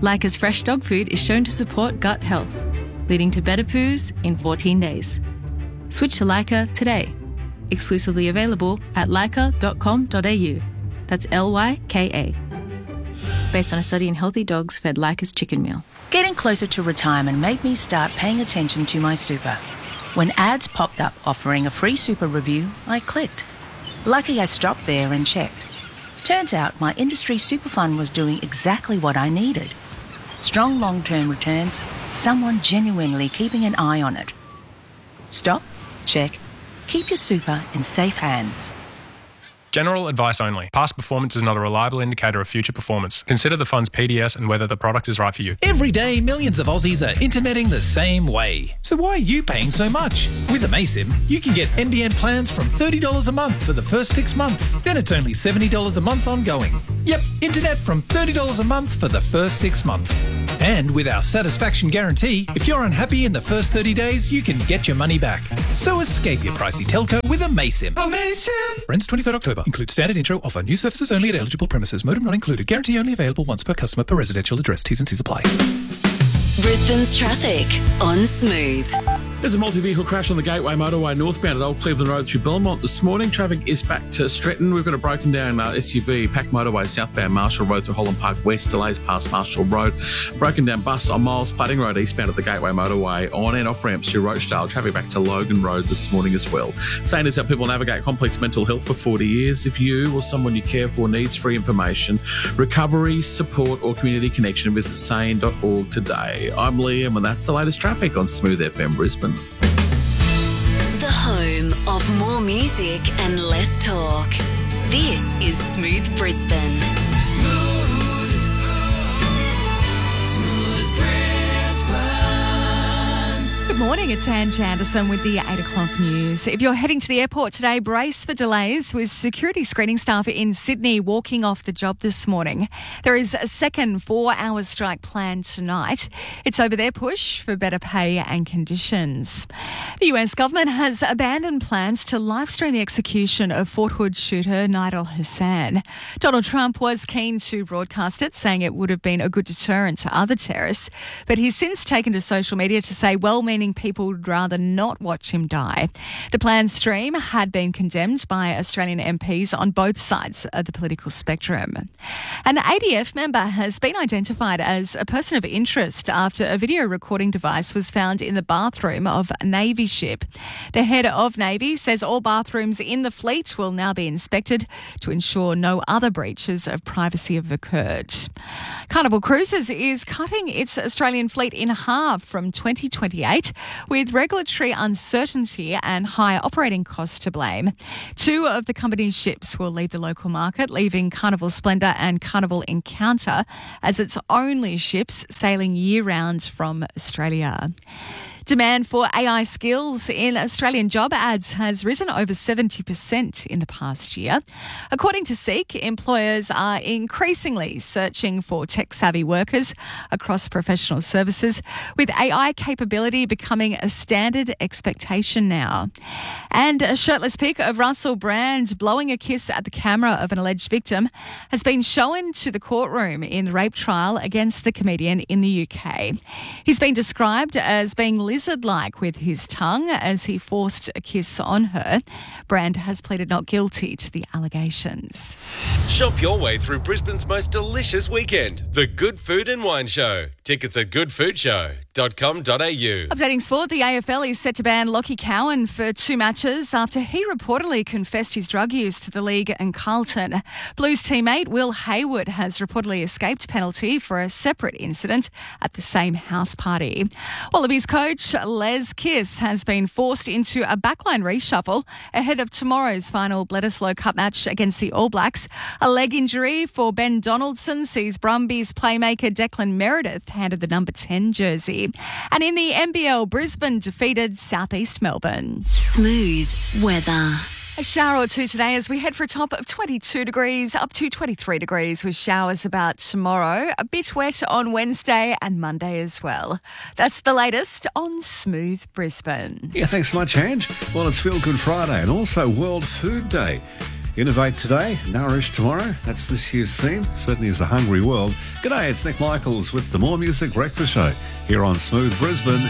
Lyca's fresh dog food is shown to support gut health, leading to better poos in 14 days. Switch to Lyca today. Exclusively available at lyca.com.au. That's Lyka. Based on a study in healthy dogs fed Lyca's chicken meal. Getting closer to retirement made me start paying attention to my super. When ads popped up offering a free super review, I clicked. Lucky I stopped there and checked. Turns out my industry super fund was doing exactly what I needed. Strong long-term returns, someone genuinely keeping an eye on it. Stop, check, keep your super in safe hands. General advice only. Past performance is not a reliable indicator of future performance. Consider the fund's PDS and whether the product is right for you. Every day, millions of Aussies are interneting the same way. So why are you paying so much? With Amaysim, you can get NBN plans from $30 a month for the first 6 months. Then it's only $70 a month ongoing. Yep, internet from $30 a month for the first 6 months. And with our satisfaction guarantee, if you're unhappy in the first 30 days, you can get your money back. So escape your pricey telco with Amaysim. Amaysim! Friends, 23rd October. Include standard intro offer. New services only at eligible premises. Modem not included. Guarantee only available once per customer per residential address. T's and C's apply. Brisbane's traffic on Smooth. There's a multi-vehicle crash on the Gateway Motorway northbound at Old Cleveland Road through Belmont this morning. Traffic is back to Stretton. We've got a broken down SUV, packed motorway southbound Marshall Road through Holland Park West, delays past Marshall Road. Broken down bus on Miles Plating Road eastbound at the Gateway Motorway, on and off ramps through Rochdale. Traffic back to Logan Road this morning as well. Sane is how people navigate complex mental health for 40 years. If you or someone you care for needs free information, recovery, support or community connection, visit sane.org today. I'm Liam and that's the latest traffic on Smooth FM Brisbane. The home of more music and less talk. This is Smooth Brisbane. Smooth Brisbane. Good morning, it's Ange Anderson with the 8 o'clock news. If you're heading to the airport today, brace for delays with security screening staff in Sydney walking off the job this morning. There is a second 4-hour strike planned tonight. It's over their push for better pay and conditions. The US government has abandoned plans to livestream the execution of Fort Hood shooter Nidal Hassan. Donald Trump was keen to broadcast it, saying it would have been a good deterrent to other terrorists, but he's since taken to social media to say well-meaning people would rather not watch him die. The planned stream had been condemned by Australian MPs on both sides of the political spectrum. An ADF member has been identified as a person of interest after a video recording device was found in the bathroom of a Navy ship. The head of Navy says all bathrooms in the fleet will now be inspected to ensure no other breaches of privacy have occurred. Carnival Cruises is cutting its Australian fleet in half from 2028 with regulatory uncertainty and high operating costs to blame. 2 of the company's ships will leave the local market, leaving Carnival Splendor and Carnival Encounter as its only ships sailing year-round from Australia. Demand for AI skills in Australian job ads has risen over 70% in the past year. According to Seek, employers are increasingly searching for tech-savvy workers across professional services, with AI capability becoming a standard expectation now. And a shirtless pic of Russell Brand blowing a kiss at the camera of an alleged victim has been shown to the courtroom in the rape trial against the comedian in the UK. He's been described as being lizard-like with his tongue as he forced a kiss on her. Brand has pleaded not guilty to the allegations. Shop your way through Brisbane's most delicious weekend, the Good Food and Wine Show. Tickets at goodfoodshow.com.au. Updating sport, the AFL is set to ban Lockie Cowan for 2 matches after he reportedly confessed his drug use to the league and Carlton. Blues teammate Will Hayward has reportedly escaped penalty for a separate incident at the same house party. Wallabies coach Les Kiss has been forced into a backline reshuffle ahead of tomorrow's final Bledisloe Cup match against the All Blacks. A leg injury for Ben Donaldson sees Brumbies playmaker Declan Meredith handed the number 10 jersey. And in the NBL, Brisbane defeated Southeast Melbourne. Smooth weather. A shower or two today as we head for a top of 22 degrees, up to 23 degrees with showers about tomorrow. A bit wet on Wednesday and Monday as well. That's the latest on Smooth Brisbane. Yeah, thanks so much, Ange. Well, it's Feel Good Friday and also World Food Day. Innovate today, nourish tomorrow. That's this year's theme. Certainly is a hungry world. G'day, it's Nick Michaels with the More Music Breakfast Show here on Smooth Brisbane.